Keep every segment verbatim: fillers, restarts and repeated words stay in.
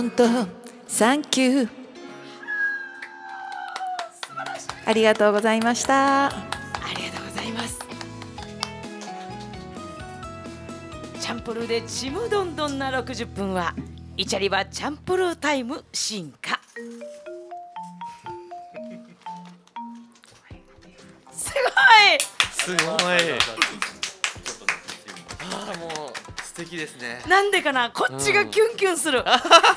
本当サンキュー。ありがとうございました。 ありがとうございます。チャンプルーでちむどんどんなろくじゅっぷんはイチャリバチャンプルータイム進化。すすごい。ああ、もう素敵ですね。 ごい。なんでかな、こっちがキュンキュンする。うん、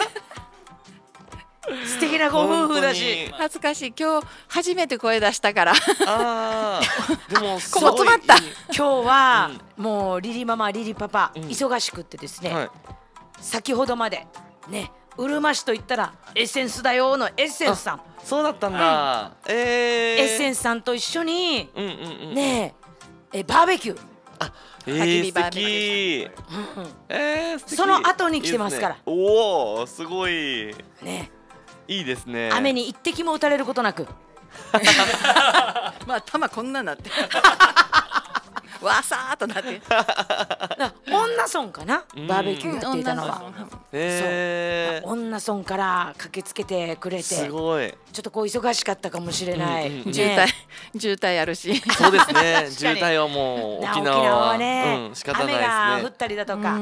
素敵なご夫婦だし。 恥ずかしい。今日初めて声出したから。 ああ、でもここ詰まった。 今日は、うん、もうリリママリリパパ、うん、忙しくってですね、はい、先ほどまでね、うるま市と言ったらエッセンスだよのエッセンスさん。 そうだったんだ、うん、えー、 エッセンスさんと一緒に、うんうんうん、ねえ、えバーベキュー、 あ、えー、素敵、 うん、えー、素敵。その後に来てますから。 いいですね、おお、すごいね、 いいですね。 雨に一滴も打たれることなくまあ頭こんななってわさーっとなって女村かな、バーベキューやっていたのは。 えそう、女村から駆けつけてくれて、 すごい。 ちょっとこう忙しかったかもしれない、うんうんうん、 渋滞渋滞あるし。 そうですね、渋滞はもう沖縄はね、うん、仕方ないですね。 雨が降ったりだとか、うん、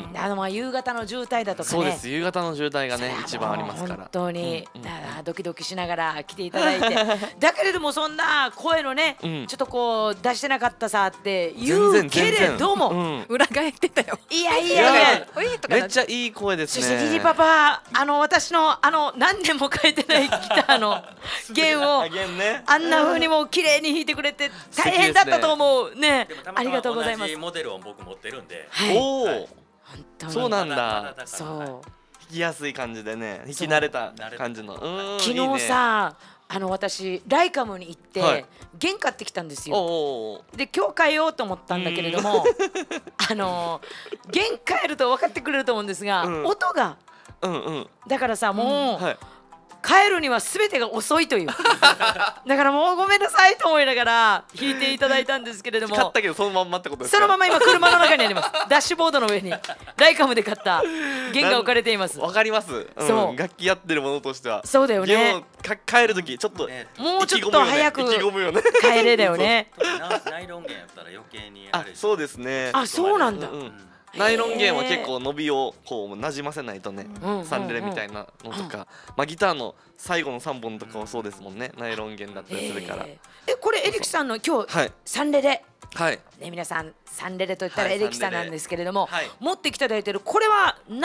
あのまあ夕方の渋滞だとかね。 そうです、夕方の渋滞がね一番ありますから。 本当に、うんうん、だからドキドキしながら来ていただいてだけれどもそんな声のね、うん、ちょっとこう出してなかったさって言うけれども、うん、 裏返ってたよ。 いやいやいや、 めっちゃいい声ですね。 そしてリリパパ、あの私のあの何年も変えてないギターの弦をあんな風にもう綺麗に弾いてくれて大変だったと思うね。ありがとうございます。 同じモデルを僕持ってるんで、 はい、 おお、 はい、 そうなんだ。 そう、弾きやすい感じでね、弾き慣れた感じの。 昨日さ、あの私ライカムに行って、はい、弦買ってきたんですよ。で今日変えようと思ったんだけれどもあの弦変えると分かってくれると思うんですが、うん、音が、うんうん、だからさもう、うん、はい、変えるには全てが遅いというだからもうごめんなさいと思いながら弾いていただいたんですけれども、 買ったけどそのまんまってことですか？ そのまま今車の中にありますダッシュボードの上にライカムで買った弦が置かれています。 わかります、うん、そう、楽器やってるものとしてはそうだよね。 弦を変えるときちょっと、ね、 もうちょっと早く変えれだよねナイロン弦やったら余計にあれ、そうですね。 あ、そうなんだ、うんうん、 ナイロン弦は結構伸びをこうなじませないとね、サンレレみたいなのとか、まあギターの最後のさんぼんとかはそうですもんね、ナイロン弦だったりするから。え、 これエリキさんの今日サンレレ、 はい、 ね、皆さんサンレレといったらエレキさんなんですけれども、持ってきていただいてるこれは